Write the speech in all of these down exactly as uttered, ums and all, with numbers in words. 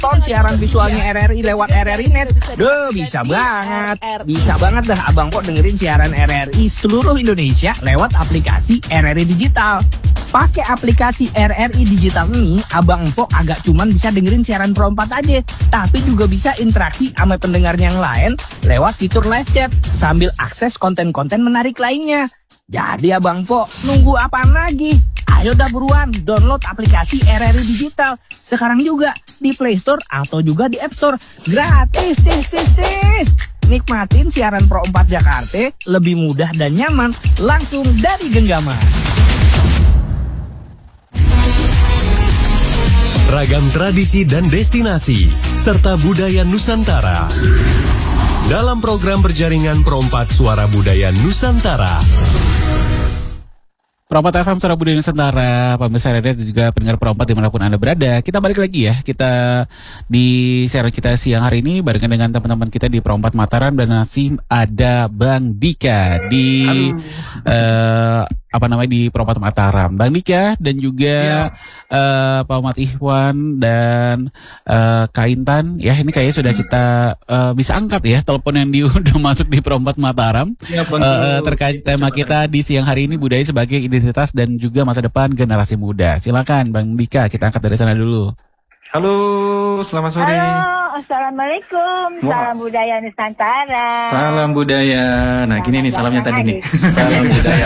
nonton siaran visualnya R R I lewat R R I Net. Duh, bisa banget. Bisa banget dah Abang Po dengerin siaran R R I seluruh Indonesia lewat aplikasi R R I Digital. Pakai aplikasi R R I Digital ini, Abang Po agak cuman bisa dengerin siaran Pro empat aja, tapi juga bisa interaksi sama pendengarnya yang lain lewat fitur live chat sambil akses konten-konten menarik lainnya. Jadi Abang Po, nunggu apaan lagi? Ayo dah buruan download aplikasi R R I Digital sekarang juga di Play Store atau juga di App Store. Gratis, tis, tis, tis. Nikmatin siaran Pro empat Jakarta lebih mudah dan nyaman langsung dari genggaman. Ragam tradisi dan destinasi serta budaya Nusantara dalam program berjaringan Pro empat Suara Budaya Nusantara. Pro empat F M Suara Budaya Nusantara, pemirsa radio dan juga pendengar Pro empat dimanapun Anda berada. Kita balik lagi ya, kita di siaran kita siang hari ini barengan dengan teman-teman kita di Pro empat Mataram dan masih ada Bang Dika di uh, apa namanya di Pro empat Mataram. Bang Dika dan juga ya. uh, Pak Muhammad Ikhwan dan uh, Kak Intan. Ya ini kayaknya sudah kita uh, bisa angkat ya telepon yang di, udah masuk di Pro empat Mataram ya, uh, terkait tema kita di siang hari ini, budaya sebagai identitas dan juga masa depan generasi muda. Silakan Bang Dika, kita angkat dari sana dulu. Halo, selamat sore. Halo, assalamualaikum. Wow. Salam budaya Nusantara. Salam budaya. Nah, gini nih salamnya tadi nih. Salam budaya.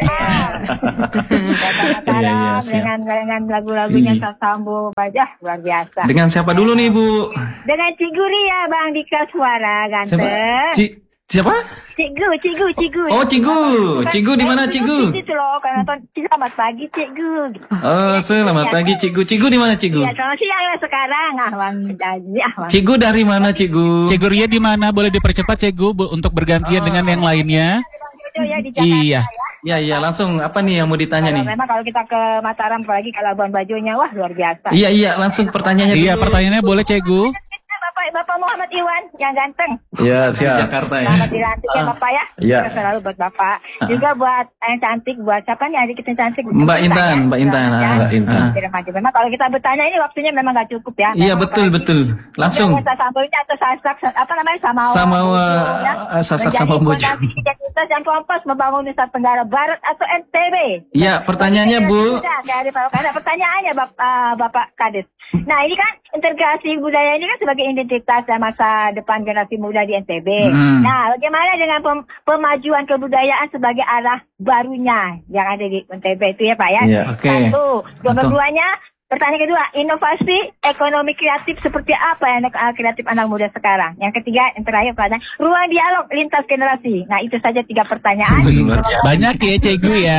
Nusantara Iya, iya, siap. dengan dengan lagu-lagunya Iya. Sasambu Bajah luar biasa. Dengan siapa dulu nih, Bu? Dengan Ciguri ya, Bang Dika Suara ganteng. Siapa? Ci siapa? Cigu, Cigu, Cigu. Oh, Cigu. Cigu di mana, Cigu? Itu loh, karena nonton selamat pagi, Cigu. Oh, selamat pagi, Cigu. Cigu di mana, Cigu? Iya, selamat siang lah sekarang. Ah, Bang Jaji, ah, Bang. Cigu dari mana, Cigu? Ciguria di mana? Boleh dipercepat Cegu bu, untuk bergantian Oh. dengan yang lainnya. Ya, di Jakarta, Iya. ya. Iya, iya, langsung apa nih yang mau ditanya Kalau nih? memang kalau kita ke Mataram apalagi ke Labuan Bajonya, wah luar biasa. Iya, iya, langsung pertanyaannya Iya, dulu. pertanyaannya boleh Cegu. Bapak Bapak Muhammad Iwan yang ganteng. Ya, Di siap. Jakarta ya. Selamat dilantik ya Ah. Bapak ya. Iya. Kita selalu buat Bapak. Juga buat yang cantik, buat siapa nih adik kita yang cantik? Mbak Intan, Mbak Intan, Ya. ah, Mbak Intan. ah. Tidak maju. Memang kalau kita bertanya ini waktunya memang nggak cukup ya. Iya, Memang betul, apalagi betul. Langsung. Dengan sambalnya atau sasak apa namanya sama Sama sasak sama bojo. identitas yang kompas membangun Nusa Tenggara Barat atau N T B. Iya, pertanyaannya, Bu. Dari Pak Kada. Pertanyaannya Bapak, uh, Bapak Kades. Nah ini kan integrasi budaya ini kan sebagai identitas dan masa depan generasi muda di N T B. Hmm. Nah bagaimana dengan pem- pemajuan kebudayaan sebagai arah barunya yang ada di N T B itu ya Pak ya? Iya. Oke. Satu. Nomor Betul. duanya, pertanyaan kedua, inovasi ekonomi kreatif seperti apa yang uh, kreatif anak muda sekarang? Yang ketiga, yang terakhir pertanyaan, ruang dialog lintas generasi. Nah itu saja tiga pertanyaan. Banyak ya Cegu ya.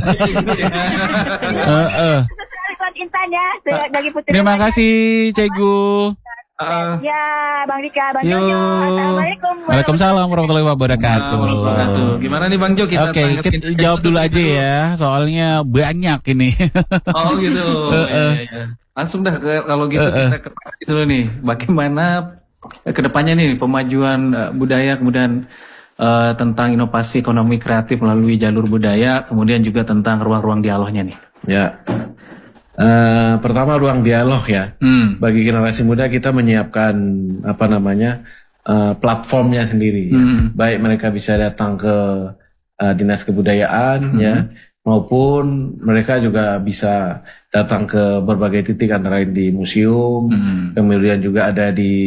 Heeh. Buat Intan ya, dari Putri. Terima kasih Cegu. Ah, Ya, Bang Dika, Bang Yo. Jojo. Assalamualaikum. Waalaikumsalam warahmatullahi wabarakatuh. wabarakatuh. Gimana nih Bang Jo? Kita Oke, tanggapin. kita jawab dulu aja ya, soalnya banyak ini. Oh gitu. Iya, iya, iya. Langsung dah ke, kalau gitu Uh, uh. kita ke dulu nih. Bagaimana eh, kedepannya nih pemajuan eh, budaya, kemudian eh, tentang inovasi ekonomi kreatif melalui jalur budaya, kemudian juga tentang ruang-ruang dialognya nih. Ya. Eh, pertama ruang dialog ya. Hmm. Bagi generasi muda kita menyiapkan apa namanya eh, platformnya sendiri. ya. Hmm. Baik mereka bisa datang ke eh, dinas kebudayaan Hmm. ya, maupun mereka juga bisa datang ke berbagai titik antara lain di museum, Hmm. kemudian juga ada di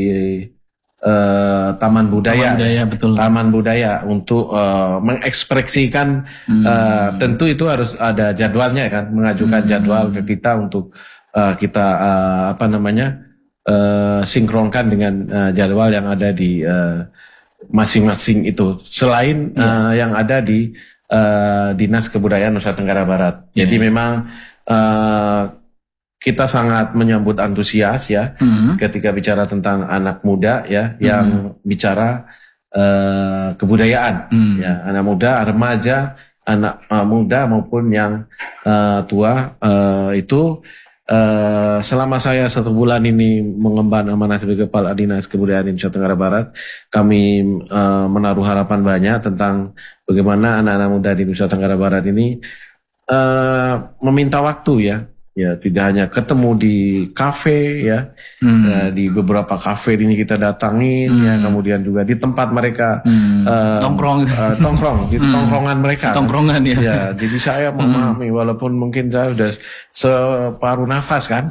eh, taman budaya. Taman budaya, betul. Taman budaya untuk eh, mengekspresikan Hmm. eh, tentu itu harus ada jadwalnya kan, mengajukan Hmm. jadwal ke kita untuk eh, kita eh, apa namanya eh, sinkronkan dengan eh, jadwal yang ada di eh, masing-masing itu selain eh, yang ada di eh, Dinas Kebudayaan Nusa Tenggara Barat. Ya. Jadi memang eh, kita sangat menyambut antusias ya Hmm. ketika bicara tentang anak muda ya yang bicara eh, kebudayaan Hmm. ya, anak muda, remaja, anak uh, muda maupun yang uh, tua uh, itu uh, selama saya satu bulan ini mengemban amanah sebagai Kepala Dinas Kebudayaan di Nusa Tenggara Barat, kami uh, menaruh harapan banyak tentang bagaimana anak-anak muda di Nusa Tenggara Barat ini uh, meminta waktu ya Ya, tidak hanya ketemu di kafe ya, Hmm. ya, di beberapa kafe ini kita datangin ya, Hmm. kemudian juga di tempat mereka Hmm. eh, Tongkrong. eh, tongkrong, di Hmm. tongkrongan mereka. Tongkrongan ya. Ya, jadi saya memahami walaupun mungkin saya sudah separuh nafas kan.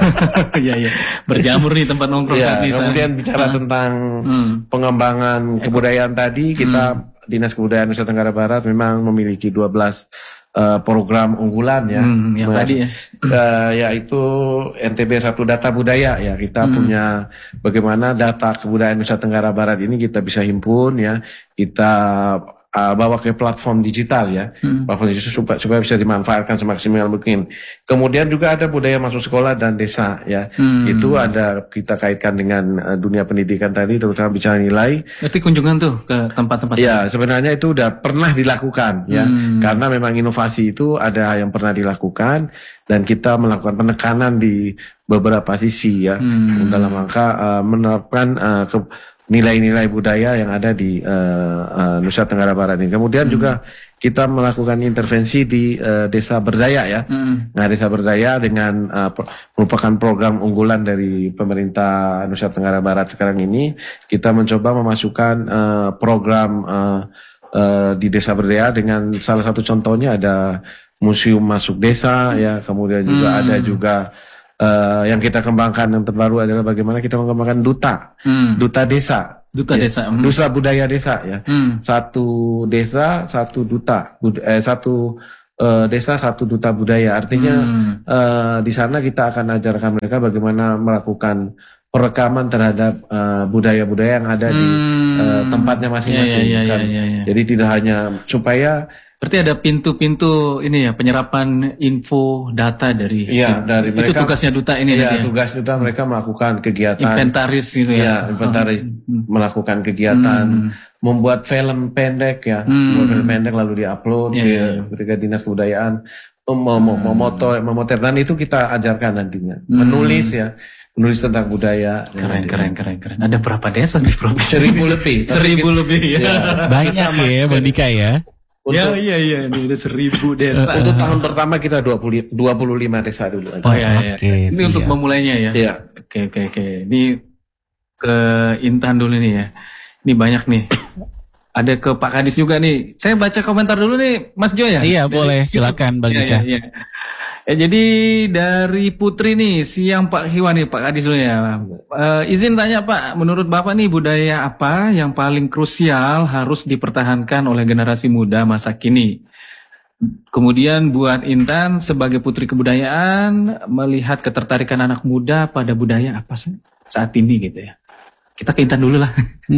Iya iya. Berjamur nih tempat nongkrong Ya, saat ini, kemudian San. bicara Ah. tentang Hmm. pengembangan kebudayaan tadi, kita Dinas Kebudayaan Nusa Tenggara Barat memang memiliki dua belas eh, program unggulan ya. Hmm, yang Mas- tadi ya. eh, yaitu N T B satu Data Budaya ya. Kita Hmm. punya bagaimana data kebudayaan Nusa Tenggara Barat ini kita bisa himpun ya. Kita uh, bawa ke platform digital ya. Hmm. Platform digital supaya, supaya bisa dimanfaatkan semaksimal mungkin. Kemudian juga ada budaya masuk sekolah dan desa ya. Hmm. Itu ada kita kaitkan dengan uh, dunia pendidikan tadi, terutama bicara nilai. Berarti kunjungan tuh ke tempat-tempat. Ya, sebenarnya itu udah pernah dilakukan ya. Hmm. Karena memang inovasi itu ada yang pernah dilakukan dan kita melakukan penekanan di beberapa sisi ya. Hmm. Dalam rangka uh, menerapkan uh, ke- nilai-nilai budaya yang ada di uh, uh, Nusa Tenggara Barat ini. Kemudian juga kita melakukan intervensi di uh, Desa Berdaya ya. Hmm. Nah, Desa Berdaya dengan uh, pro- merupakan program unggulan dari pemerintah Nusa Tenggara Barat sekarang ini, kita mencoba memasukkan uh, program uh, uh, di Desa Berdaya dengan salah satu contohnya ada museum masuk desa ya, kemudian juga Hmm. ada juga uh, yang kita kembangkan yang terbaru adalah bagaimana kita mengembangkan duta, Hmm. duta desa. Duta Ya, desa. Hmm. Duta budaya desa ya. Hmm. Satu desa, satu duta, Bud- eh, satu eh, desa, satu duta budaya. Artinya Hmm. eh, di sana kita akan ajarkan mereka bagaimana melakukan perekaman terhadap eh, budaya-budaya yang ada di Hmm. eh, tempatnya masing-masing. Ya, ya, ya, kan. ya, ya. Jadi tidak hanya supaya Berarti ada pintu-pintu ini ya, penyerapan info data dari Iya, dari itu mereka- tugasnya duta ini ya, nanti ya. tugas duta mereka melakukan kegiatan Inventaris gitu ya. ya, inventaris Hmm. melakukan kegiatan Hmm. membuat film pendek ya, Hmm. membuat film pendek lalu diupload Ya, ke ya, ya. ketika dinas kebudayaan mem- mem- memoto memoter dan itu kita ajarkan nantinya Hmm. menulis ya, menulis tentang budaya. Keren, Ya, keren, keren, keren. Ada berapa desa di provinsi? seribu lebih. Tapi Seribu kita- lebih ya. ya. Banyak ya Bang Dika ya. Ya, Untuk, iya, iya. Ini udah seribu desa. untuk tahun pertama kita dua puluh, dua puluh lima desa dulu. Oh iya, iya. Oke, Ini untuk siap. memulainya ya. Iya. Oke, oke, oke. Ini ke Intan dulu nih ya. Ini banyak nih. Ada ke Pak Kadis juga nih. Saya baca komentar dulu nih, Mas Jo ya. Iya, boleh. Jadi- Silakan Bang Iya, Dika. iya, iya. Ya, jadi dari Putri nih, siang Pak Hiwan nih, Pak Kadis dulu ya. Eh, izin tanya Pak, menurut Bapak nih budaya apa yang paling krusial harus dipertahankan oleh generasi muda masa kini? Kemudian buat Intan sebagai putri kebudayaan, melihat ketertarikan anak muda pada budaya apa sih saat ini gitu ya. Kita ke Intan dulu lah.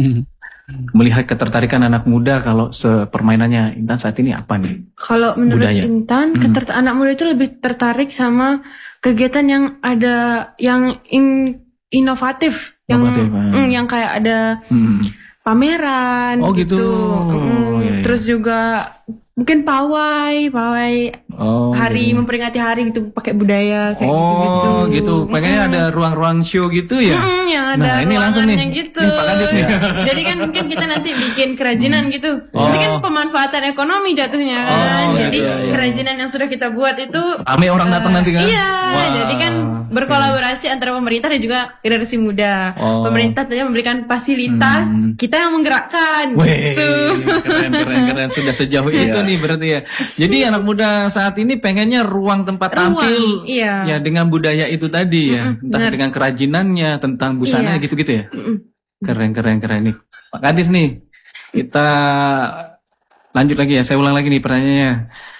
Melihat ketertarikan anak muda kalau sepermainannya Intan saat ini apa nih? Kalau menurut Budaya. Intan, Hmm. ketert- anak muda itu lebih tertarik sama kegiatan yang ada yang in- inovatif, yang Inovatif, ah. mm, yang kayak ada Hmm. pameran Oh, gitu. Mm, Oh, iya, iya. Terus juga mungkin pawai, pawai Oh, hari gitu. memperingati hari gitu pakai budaya kayak Oh, gitu-gitu. gitu. Pengennya ada ruang-ruang show gitu ya? Mm, yang ada Nah, ini langsung nih. ruangannya gitu. Nih, Pak Kadis nih. Jadi kan mungkin kita nanti bikin kerajinan gitu. Oh. Ini kan pemanfaatan ekonomi jatuhnya kan. Oh, Jadi gitu, iya. kerajinan yang sudah kita buat itu Rame orang eh, datang nanti kan? Iya, Wah. jadi kan berkolaborasi antara pemerintah dan juga generasi muda. Oh. Pemerintah tentunya memberikan fasilitas, Hmm. kita yang menggerakkan Wih, gitu. keren, keren, keren. Sudah sejauh itu Iya. nih berarti ya. Jadi anak muda saat ini pengennya ruang tempat Ruang, tampil iya. ya dengan budaya itu tadi ya. Mm-mm, Entah benar. dengan kerajinannya, tentang busana Iya. gitu-gitu ya. Mm-mm. Keren, keren, keren nih. Pak Kadis nih, kita lanjut lagi ya. Saya ulang lagi nih pertanyaannya.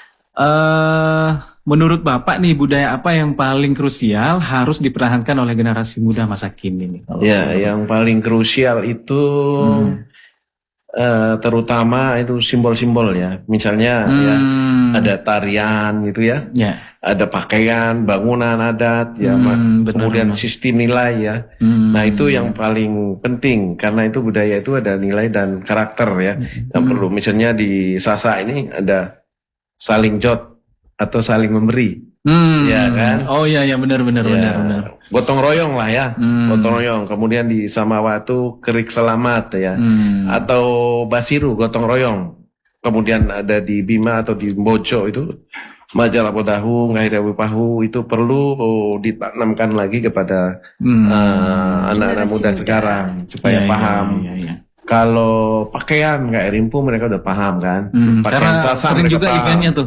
Eh, menurut Bapak nih budaya apa yang paling krusial harus dipertahankan oleh generasi muda masa kini nih? Kalau Ya, yang paling krusial itu Hmm. eh, terutama itu simbol-simbol ya. Misalnya ya Hmm. ada tarian gitu ya, Ya. ada pakaian, bangunan adat ya, Hmm, ma- benar, kemudian benar. sistem nilai ya. Hmm. Nah, itu yang paling penting karena itu budaya itu ada nilai dan karakter ya. Yang perlu misalnya di Sasak ini ada saling jot atau saling memberi. Hmm. Ya kan? Oh iya ya benar benar Ya, benar benar. gotong royong lah ya, Hmm. gotong royong. Kemudian di Samawa itu kerik selamat ya, Hmm. atau Basiru gotong royong. Kemudian ada di Bima atau di Bojo itu majalah Podahu, Ngahirawi Pahu itu perlu oh, ditanamkan lagi kepada Hmm. uh, anak-anak muda Generasi muda. sekarang supaya Iya, iya, paham. iya, iya. Kalau pakaian kayak Rimpu mereka udah paham kan. Hmm, Pakaian karena Sasa sering mereka juga paham. eventnya tuh.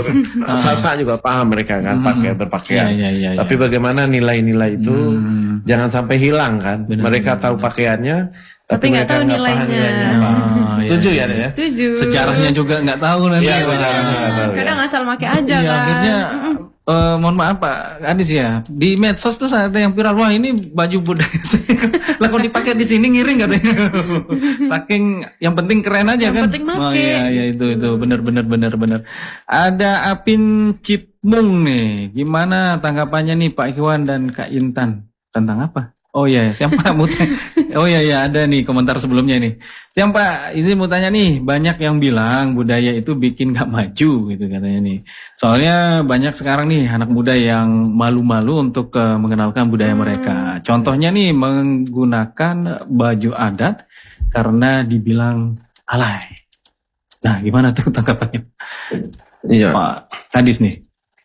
Sasa juga paham mereka kan Hmm. pakai berpakaian. Iya, iya, iya, Tapi iya. bagaimana nilai-nilai itu Hmm. jangan sampai hilang kan. Benar, mereka benar, tahu benar. pakaiannya Tapi nggak mereka tahu nggak paham nilainya. apa. Ah, iya, Setuju iya, ya, iya. ya? Setuju. Sejarahnya juga nggak tahu nanti. Iya, Pak. sejarahnya nggak tahu. Kadang asal pakai aja Iya, kan. akhirnya eh, mohon maaf Pak Adis ya, di medsos tuh ada yang viral, wah ini baju budaya saya. Lah kalau dipakai di sini ngiring katanya. Saking yang penting keren aja Yang kan. penting make. Oh iya iya itu itu benar benar benar benar. Ada Apin Cipmung nih. Gimana tanggapannya nih Pak Ikhwan dan Kak Intan tentang apa? Oh iya, siapa mau tanya? Oh iya iya ada nih komentar sebelumnya nih. Siapa izin mau tanya nih, banyak yang bilang budaya itu bikin gak maju gitu katanya nih. Soalnya banyak sekarang nih anak muda yang malu-malu untuk uh, mengenalkan budaya mereka. Contohnya nih menggunakan baju adat karena dibilang alay. Nah, gimana tuh tanggapannya? Iya. Pak Kadis nih.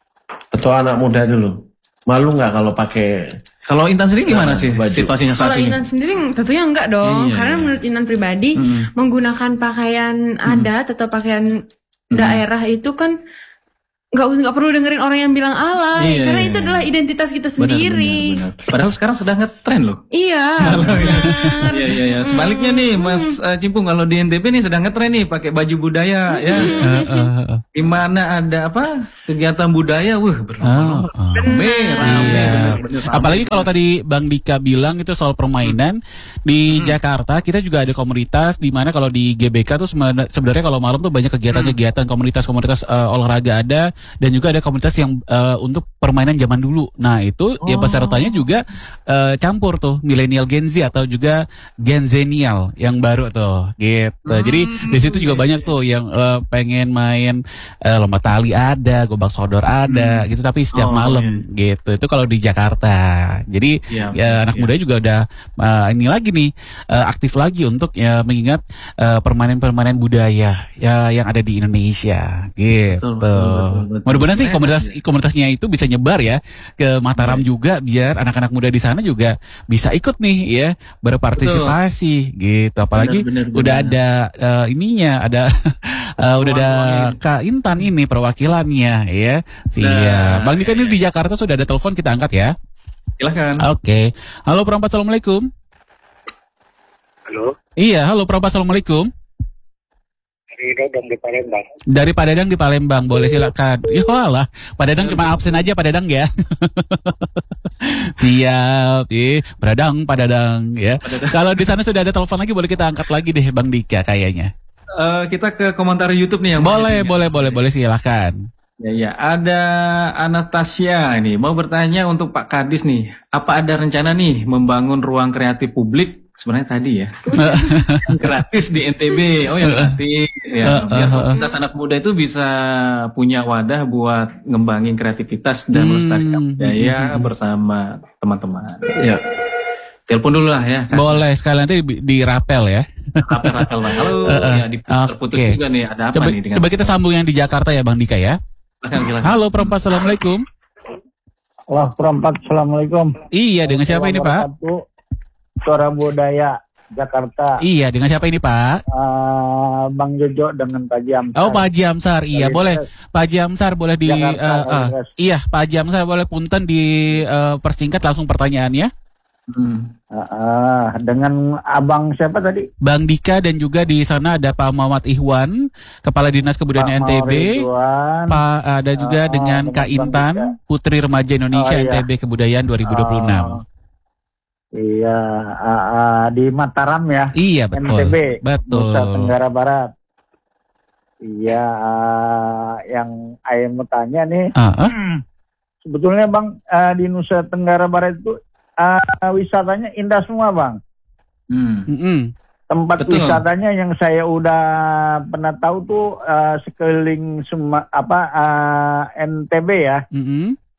Atau anak muda dulu. Malu nggak kalau pakai Kalau Intan sendiri gimana sih baju. situasinya saat Kalau ini? Inan sendiri tentunya enggak dong, Iya, karena iya. menurut Inan pribadi Hmm. menggunakan pakaian adat atau pakaian Hmm. daerah itu kan nggak nggak perlu dengerin orang yang bilang alay, Iya, karena iya, itu iya. adalah identitas kita Benar, sendiri. benar, benar. Padahal sekarang sedang ngetren loh. Iya. benar. Iya iya iya. Sebaliknya nih Mas uh, Cimpung, kalau di N T B nih sedang ngetren nih pakai baju budaya ya. Eh, eh, eh. Di mana ada apa? Kegiatan budaya, wah berlomba-lomba. Ah, ah. Rame, rame, Iya. bener-bener rame. Apalagi kalau tadi Bang Dika bilang itu soal permainan di Jakarta, kita juga ada komunitas di mana kalau di G B K tuh sebenarnya sebenarnya kalau malam tuh banyak kegiatan-kegiatan komunitas-komunitas eh, olahraga ada, dan juga ada komunitas yang eh, untuk permainan zaman dulu. Nah itu ya pesertanya juga eh, campur tuh milenial Gen Z atau juga Gen Zenial yang baru tuh gitu. Jadi di situ juga banyak tuh yang eh, pengen main eh, lomba tali ada, gobak sodor ada gitu, tapi setiap Oh, malam gitu. Itu kalau di Jakarta. Jadi Iya, ya anak iya. muda juga udah eh, ini lagi nih eh, aktif lagi untuk ya mengingat eh, permainan-permainan budaya ya yang ada di Indonesia gitu. Betul, betul, betul, betul. Mudah-mudahan sih Keren, komunitas ya. komunitasnya itu bisa nyebar ya ke Mataram juga, biar anak-anak muda di sana juga bisa ikut nih ya berpartisipasi gitu. Apalagi Benar, benar, udah benar. ada eh, ininya, ada eh, udah ada Kak Intan ini perwakilannya ya. Siap. Nah, Bang Dika ini iya. di Jakarta sudah ada telepon, kita angkat ya. Silakan. Oke. Halo perempat, assalamualaikum. Halo, Iya, halo perempat, assalamualaikum. Rido dan di Palembang. Dari Pak Dadang di Palembang, boleh silakan. Ya walah, Pak Dadang cuma absen aja Pak Dadang ya. Siap, eh, Pak Dadang, Pak Dadang ya. Kalau di sana sudah ada telepon lagi, boleh kita angkat lagi deh Bang Dika kayaknya. Eh, kita ke komentar YouTube nih yang Boleh, banyak nih. boleh, boleh, boleh silakan. Ya, ya. Ada Anastasia ini mau bertanya untuk Pak Kadis nih, apa ada rencana nih membangun ruang kreatif publik? Sebenarnya tadi ya, gratis di N T B. Oh ya gratis ya. Biar komunitas anak muda itu bisa punya wadah buat ngembangin kreativitas dan Hmm. melestarikan budaya bersama teman-teman. ya. Telepon dulu lah ya. Boleh sekali nanti di, di rapel ya. Rapel-rapel lah. Halo, Eh, eh. ya terputus Oke. juga nih. Ada apa Coba, nih dengan? coba kita sambung yang di Jakarta ya Bang Dika ya. Silakan, silakan. Halo perempat, assalamualaikum. Wah, perempat, assalamualaikum. Iya, dengan siapa ini Pak? Wabarakatuh. Suara Budaya Jakarta. Iya, dengan siapa ini Pak? Ah, Bang Jojo dengan Pak Jam. Oh Pak Haji Amsar, iya Dari boleh. Polres Pak Haji Amsar boleh di, Jakarta, eh, eh, Polres. iya Pak Haji Amsar boleh punten di eh, persingkat langsung pertanyaannya. Hmm. Ah, ah, dengan Abang siapa tadi? Bang Dika dan juga di sana ada Pak Muhammad Ihwan, Kepala Dinas Kebudayaan Pak N T B. Ridwan. Pak ada juga Ah, dengan dengan Kak Bang Intan, Dika. Putri Remaja Indonesia Oh, iya. N T B Kebudayaan dua ribu dua puluh enam. Ah, iya, ah, ah, di Mataram ya. Iya N T betul. B, Betul. Nusa Tenggara Barat. Iya, ah, yang Ayah mau tanya nih. Ah, ah. Sebetulnya Bang, ah, di Nusa Tenggara Barat itu ah, wisatanya indah semua Bang. Hmm. Mm-mm. Tempat Betul. wisatanya yang saya udah pernah tahu tuh ah, sekeliling semua apa ah, N T B ya. Mm-mm.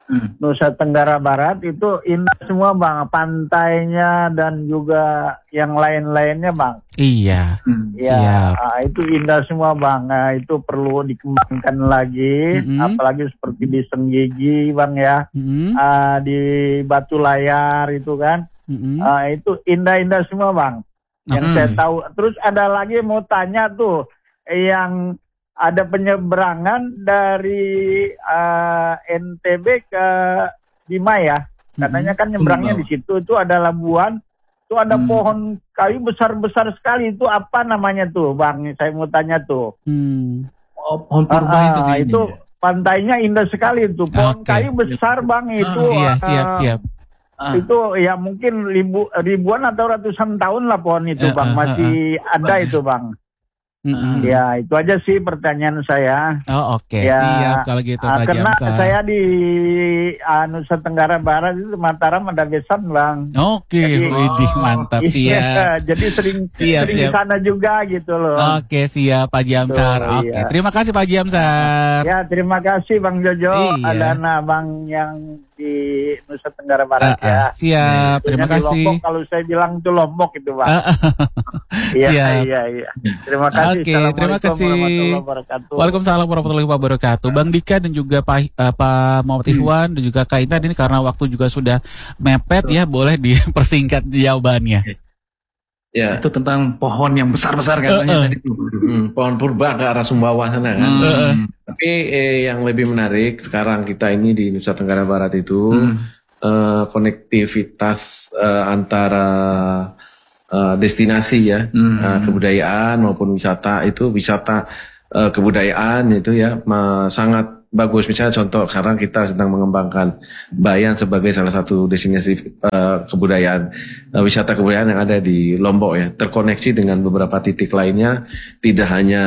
hmm. Nusa Tenggara Barat itu indah semua bang, pantainya dan juga yang lain-lainnya bang. Iya. Hmm. Ya, siap. Nah, itu indah semua bang. Nah, itu perlu dikembangkan lagi, hmm. apalagi seperti di Senggigi bang ya, hmm. uh, di Batu Layar itu kan, hmm. uh, itu indah-indah semua bang. Yang hmm. saya tahu. Terus ada lagi mau tanya tuh, yang ada penyeberangan dari uh, N T B ke Bima ya. Katanya kan nyebrangnya di situ. Itu ada labuan. Itu ada hmm. pohon kayu besar-besar sekali. Itu apa namanya tuh Bang? Saya mau tanya tuh. Hmm. Oh, pohon purba uh, itu. Uh, itu pantainya indah sekali itu. Pohon okay. kayu besar Bang itu. Uh, iya siap-siap. Uh, itu ya mungkin ribu, ribuan atau ratusan tahun lah pohon itu uh, Bang. Masih uh, uh, ada uh, itu Bang. Mm-hmm. Ya itu aja sih pertanyaan saya. Oh oke okay. ya, siap kalau gitu Pak karena Jamsar. Saya di uh, Nusa Tenggara Barat itu Mataram ada besan bang. Oke, okay. Widih mantap siap. Iya, jadi sering siap, sering siap. sana juga gitu loh. Oke okay, siap Pak Jamsar. Oke okay. iya. Terima kasih Pak Jamsar. Ya terima kasih Bang Jojo. Iya. Ada abang yang di Nusa Tenggara Barat uh, uh, ya. Siap, terima kasih. Lombok, kalau saya bilang itu Lombok itu Bang. Uh, uh. Iya, siap. iya, iya. Terima kasih. Oke, okay, terima kasih. Waalaikumsalam warahmatullahi wabarakatuh. Bang Dika dan juga Pak uh, Pak Muhammad Ikhwan hmm. dan juga Kak Intan ini karena waktu juga sudah mepet Betul. ya, boleh dipersingkat jawabannya. Ya, itu tentang pohon yang besar-besar katanya uh, uh. tadi itu. Hmm, pohon purba ke arah Sumbawa sana kan. Hmm. Uh, uh. Tapi eh, yang lebih menarik sekarang kita ini di Nusa Tenggara Barat itu hmm. uh, konektivitas uh, antara Uh, destinasi ya, hmm. uh, kebudayaan maupun wisata itu wisata uh, kebudayaan itu ya uh, sangat bagus. Misalnya contoh sekarang kita sedang mengembangkan Bayan sebagai salah satu destinasi uh, kebudayaan, uh, wisata kebudayaan yang ada di Lombok ya, terkoneksi dengan beberapa titik lainnya, tidak hanya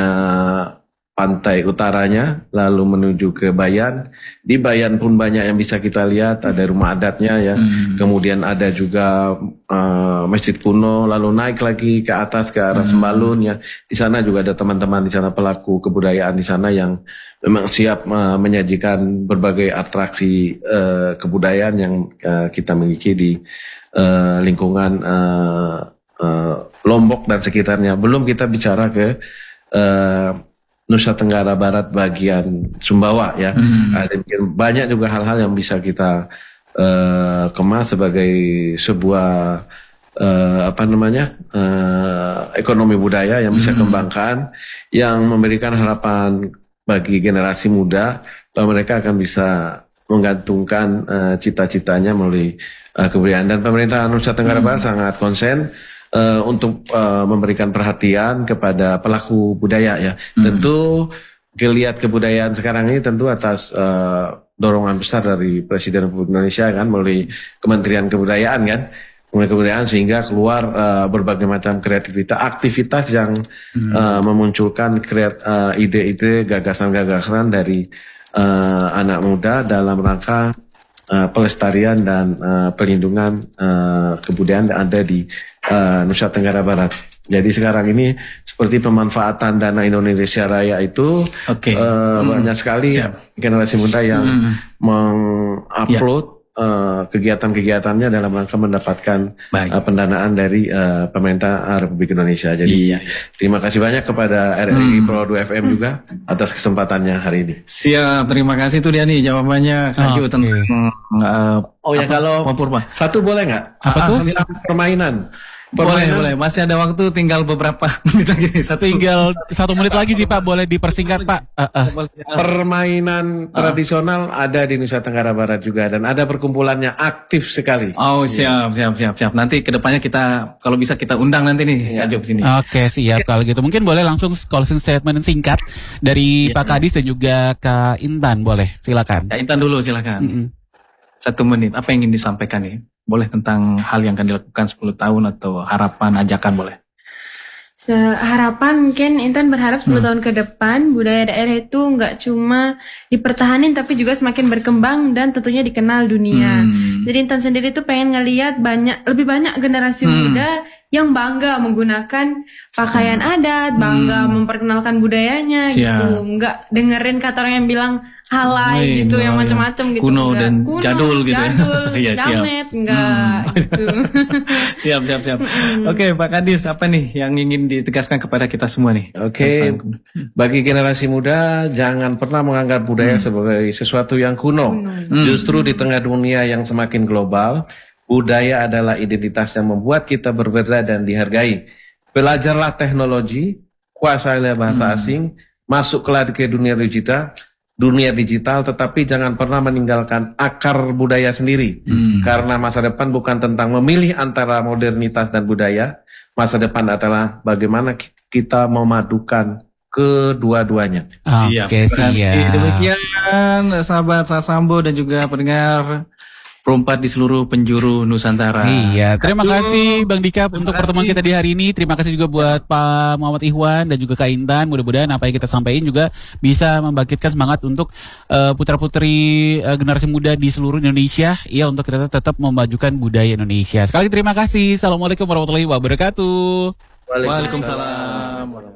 pantai utaranya lalu menuju ke Bayan. Di Bayan pun banyak yang bisa kita lihat, ada rumah adatnya ya, hmm. kemudian ada juga uh, masjid kuno, lalu naik lagi ke atas ke arah hmm. Sembalun ya. Di sana juga ada teman-teman di sana pelaku kebudayaan di sana yang memang siap uh, menyajikan berbagai atraksi uh, kebudayaan yang uh, kita miliki di uh, lingkungan uh, uh, Lombok dan sekitarnya. Belum kita bicara ke uh, Nusa Tenggara Barat bagian Sumbawa ya, hmm. ada banyak juga hal-hal yang bisa kita uh, kemas sebagai sebuah uh, apa namanya uh, ekonomi budaya yang bisa hmm. kembangkan, yang memberikan harapan bagi generasi muda bahwa mereka akan bisa menggantungkan uh, cita-citanya melalui uh, kebudayaan. Dan pemerintah Nusa Tenggara hmm. Barat sangat konsen Uh, untuk uh, memberikan perhatian kepada pelaku budaya ya. Hmm. Tentu geliat kebudayaan sekarang ini tentu atas uh, dorongan besar dari Presiden Republik Indonesia kan melalui Kementerian Kebudayaan kan, Kementerian Kebudayaan sehingga keluar uh, berbagai macam kreativitas, aktivitas yang hmm. uh, memunculkan kreat, uh, ide-ide, gagasan-gagasan dari uh, anak muda dalam rangka uh, pelestarian dan uh, pelindungan uh, kebudayaan yang ada di Uh, Nusa Tenggara Barat. Jadi sekarang ini seperti pemanfaatan dana Indonesia Raya itu okay. uh, hmm. banyak sekali Siap. generasi muda yang hmm. mengupload yeah. uh, kegiatan-kegiatannya dalam rangka mendapatkan uh, pendanaan dari uh, pemerintah Republik Indonesia. Jadi yeah. terima kasih banyak kepada R R I hmm. Pro dua F M juga atas kesempatannya hari ini. Siap, terima kasih tuh dia nih jawabannya. Oh, okay. tentang uh, oh ya kalau satu boleh nggak? Apa tuh? Permainan. Boleh, boleh. Masih ada waktu, tinggal beberapa menit lagi. Satu. Tinggal satu menit lagi sih Pak, boleh dipersingkat Pak. Uh, uh. Permainan uh. tradisional ada di Nusa Tenggara Barat juga dan ada perkumpulannya aktif sekali. Oh siap, siap, siap, siap. Nanti kedepannya kita, kalau bisa kita undang nanti nih, ya. Kak Job sini. Oke, siap kalau gitu. Mungkin boleh langsung closing statement singkat dari ya. Pak Kadis dan juga Kak Intan, boleh? Silakan. Kak Intan dulu, silakan. Mm-hmm. Satu menit. Apa yang ingin disampaikan nih? Boleh tentang hal yang akan dilakukan sepuluh tahun atau harapan, ajakan boleh. Harapan mungkin Intan berharap sepuluh hmm. tahun ke depan budaya daerah itu nggak cuma dipertahanin tapi juga semakin berkembang dan tentunya dikenal dunia. Hmm. Jadi Intan sendiri tuh pengen ngelihat banyak lebih banyak generasi hmm. muda yang bangga menggunakan pakaian adat, bangga Hmm. memperkenalkan budayanya Siap. gitu. Nggak dengerin kata orang yang bilang halai Wih, gitu, no, yang ya. macam-macam gitu. Kuno Nggak. dan jadul gitu ya. Jadul, Iya, siap. jamet, enggak gitu. Siap, siap, siap. Oke, Pak Kadis, apa nih yang ingin ditegaskan kepada kita semua nih? Oke, bagi generasi muda jangan pernah menganggap budaya sebagai sesuatu yang kuno. Hmm. Justru di tengah dunia yang semakin global, budaya adalah identitas yang membuat kita berbeda dan dihargai. Belajarlah teknologi, kuasailah bahasa asing, masuklah ke dunia digital, dunia digital, tetapi jangan pernah meninggalkan akar budaya sendiri. Karena masa depan bukan tentang memilih antara modernitas dan budaya, masa depan adalah bagaimana ki- kita memadukan kedua-duanya. Oke, Terima kasih. siap. Demikian sahabat Sasambo dan juga pendengar Perompat di seluruh penjuru Nusantara. Iya, terima Aduh. kasih Bang Dika untuk pertemuan kita di hari ini. Terima kasih juga buat Pak Muhammad Ihwan dan juga Kak Intan. Mudah-mudahan apa yang kita sampaikan juga bisa membangkitkan semangat untuk uh, putra-putri uh, generasi muda di seluruh Indonesia. Ya, untuk kita tetap memajukan budaya Indonesia. Sekali lagi terima kasih. Assalamualaikum warahmatullahi wabarakatuh. Waalaikumsalam.